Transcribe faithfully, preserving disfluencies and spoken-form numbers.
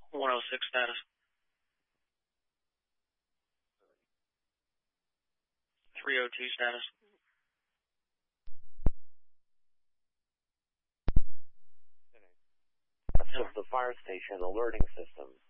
one oh six status. three oh two status. Of the fire station alerting system.